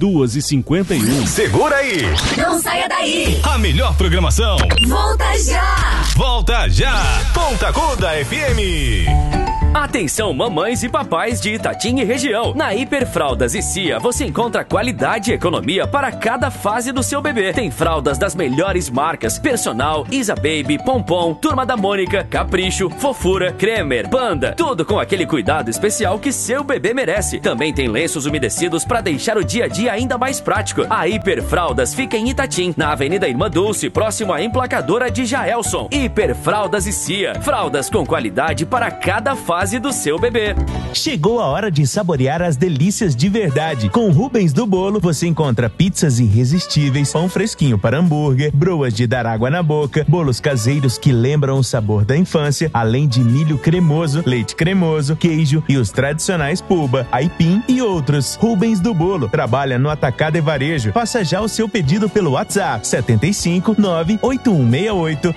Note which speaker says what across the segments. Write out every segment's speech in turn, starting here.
Speaker 1: 2h51.
Speaker 2: Segura aí!
Speaker 3: Não saia daí!
Speaker 2: A melhor programação!
Speaker 3: Volta já!
Speaker 2: Volta já! Ponta Gorda FM!
Speaker 4: Atenção mamães e papais de Itatim e região. Na Hiperfraldas e Cia você encontra qualidade e economia para cada fase do seu bebê. Tem fraldas das melhores marcas: Personal, Isa Baby, Pompom, Turma da Mônica, Capricho, Fofura, Cremer, Panda. Tudo com aquele cuidado especial que seu bebê merece. Também tem lenços umedecidos para deixar o dia a dia ainda mais prático. A Hiperfraldas fica em Itatim, na Avenida Irmã Dulce, próximo à emplacadora de Jaelson. Hiperfraldas e Cia. Fraldas com qualidade para cada fase do seu bebê.
Speaker 5: Chegou a hora de saborear as delícias de verdade. Com Rubens do Bolo você encontra pizzas irresistíveis, pão fresquinho para hambúrguer, broas de dar água na boca, bolos caseiros que lembram o sabor da infância, além de milho cremoso, leite cremoso, queijo e os tradicionais puba, aipim e outros. Rubens do Bolo trabalha no atacado e varejo. Faça já o seu pedido pelo WhatsApp 75 98168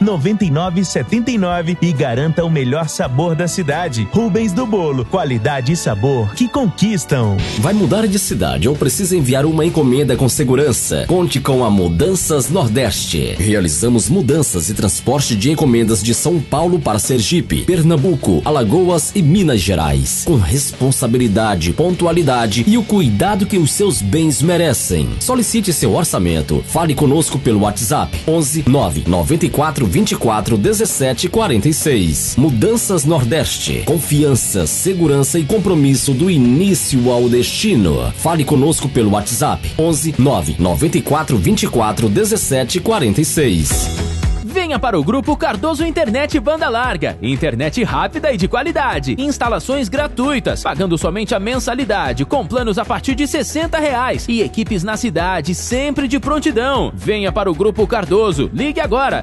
Speaker 5: 9979 e garanta o melhor sabor da cidade. Rubens do Bolo, qualidade e sabor que conquistam.
Speaker 6: Vai mudar de cidade ou precisa enviar uma encomenda com segurança? Conte com a Mudanças Nordeste. Realizamos mudanças e transporte de encomendas de São Paulo para Sergipe, Pernambuco, Alagoas e Minas Gerais. Com responsabilidade, pontualidade e o cuidado que os seus bens merecem. Solicite seu orçamento. Fale conosco pelo WhatsApp 11 994 24 17 46. Mudanças Nordeste. Confiança, segurança e compromisso do início ao destino. Fale conosco pelo WhatsApp 11 994 24 17 46.
Speaker 7: Venha para o Grupo Cardoso Internet Banda Larga. Internet rápida e de qualidade. Instalações gratuitas, pagando somente a mensalidade, com planos a partir de R$60. E equipes na cidade, sempre de prontidão. Venha para o Grupo Cardoso. Ligue agora,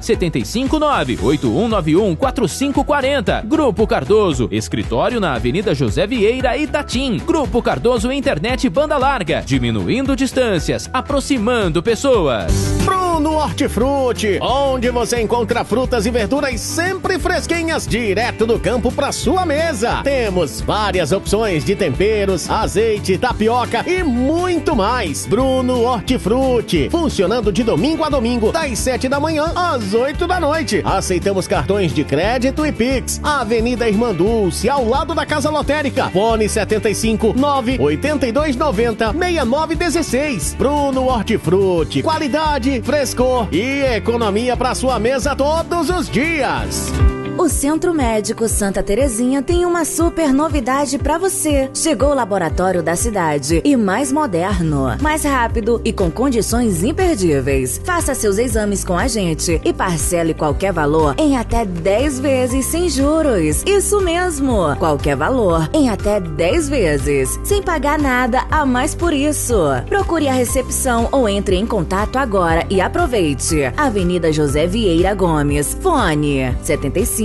Speaker 7: 759-8191-4540. Grupo Cardoso, escritório na Avenida José Vieira, Itatim. Grupo Cardoso Internet Banda Larga, diminuindo distâncias, aproximando pessoas.
Speaker 8: Bruno Hortifruti, onde você encontra frutas e verduras sempre fresquinhas, direto do campo para sua mesa. Temos várias opções de temperos, azeite, tapioca e muito mais. Bruno Hortifruti, funcionando de domingo a domingo, das 7 da manhã às 8 da noite. Aceitamos cartões de crédito e Pix. Avenida Irmã Dulce, ao lado da Casa Lotérica. Fone 75 982 90 6916. Bruno Hortifruti, qualidade, frescor e economia para sua mesa todos os dias.
Speaker 9: O Centro Médico Santa Terezinha tem uma super novidade pra você. Chegou o laboratório da cidade e mais moderno, mais rápido e com condições imperdíveis. Faça seus exames com a gente e parcele qualquer valor em até 10 vezes sem juros. Isso mesmo, qualquer valor em até 10 vezes, sem pagar nada a mais por isso. Procure a recepção ou entre em contato agora e aproveite. Avenida José Vieira Gomes, fone 75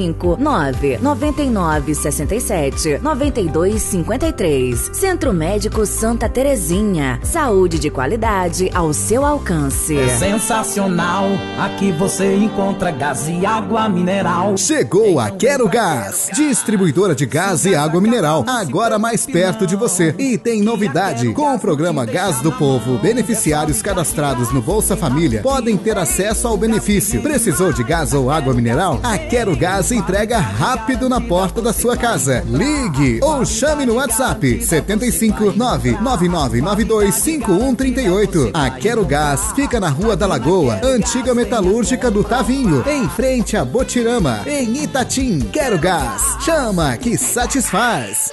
Speaker 9: 999 67 92 53. Centro Médico Santa Terezinha. Saúde de qualidade ao seu alcance.
Speaker 10: É sensacional. Aqui você encontra gás e água mineral.
Speaker 11: Chegou a Quero Gás, distribuidora de gás e água mineral, agora mais perto de você. E tem novidade: com o programa Gás do Povo, beneficiários cadastrados no Bolsa Família podem ter acesso ao benefício. Precisou de gás ou água mineral? A Quero Gás entrega rápido na porta da sua casa. Ligue ou chame no WhatsApp 75 99992 5138. A Quero Gás fica na Rua da Lagoa, antiga metalúrgica do Tavinho, em frente a Botirama, em Itatim. Quero Gás, chama que satisfaz.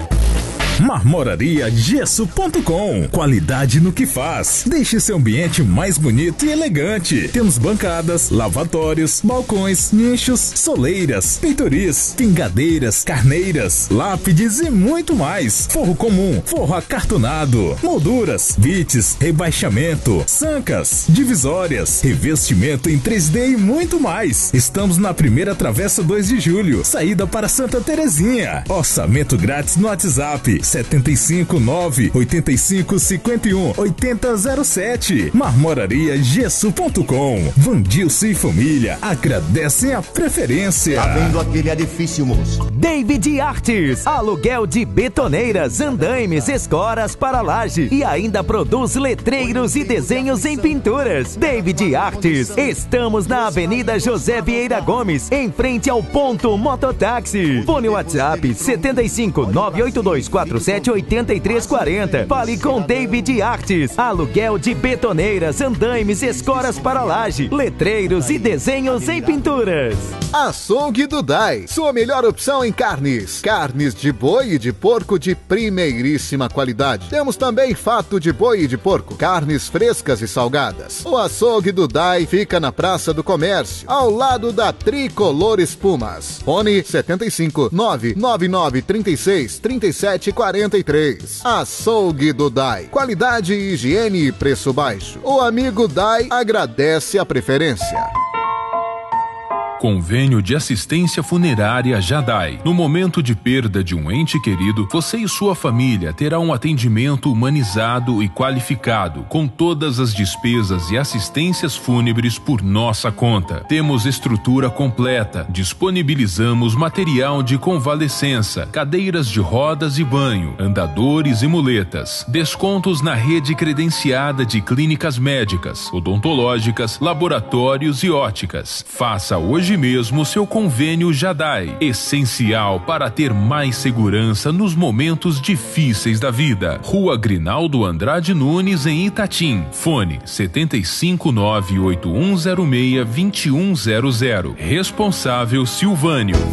Speaker 1: Marmorariagesso.com. Qualidade no que faz. Deixe seu ambiente mais bonito e elegante. Temos bancadas, lavatórios, balcões, nichos, soleiras, peitoris, pingadeiras, carneiras, lápides e muito mais. Forro comum, forro acartonado, molduras, vites, rebaixamento, sancas, divisórias, revestimento em 3D e muito mais. Estamos na primeira Travessa 2 de Julho, saída para Santa Terezinha. Orçamento grátis no WhatsApp 759-8551-8007. Marmorariagesso.com. Vandilson e família agradecem a preferência.
Speaker 12: Tá vendo aquele edifício, moço? David Artes, aluguel de betoneiras, andaimes, escoras para laje e ainda produz letreiros e desenhos em pinturas. David Artes, estamos na Avenida José Vieira Gomes, em frente ao Ponto Mototáxi. Fone WhatsApp 75 982 47 83 40. Fale com David Artes, aluguel de betoneiras, andaimes, escoras para laje, letreiros e desenhos em pinturas.
Speaker 11: Açougue do Dai, sua melhor opção em carnes. Carnes de boi e de porco de primeiríssima qualidade. Temos também fato de boi e de porco, carnes frescas e salgadas. O Açougue do Dai fica na Praça do Comércio, ao lado da Tricolor Espumas. Fone 75 999 36 37 43. Açougue do Dai, qualidade, higiene e preço baixo. O amigo Dai agradece a preferência.
Speaker 13: Convênio de Assistência Funerária Jadai. No momento de perda de um ente querido, você e sua família terá um atendimento humanizado e qualificado, com todas as despesas e assistências fúnebres por nossa conta. Temos estrutura completa, disponibilizamos material de convalescença, cadeiras de rodas e banho, andadores e muletas, descontos na rede credenciada de clínicas médicas, odontológicas, laboratórios e óticas. Faça hoje mesmo seu convênio Jadai, essencial para ter mais segurança nos momentos difíceis da vida. Rua Grinaldo Andrade Nunes, em Itatim. Fone 75981062100. Responsável Silvânio.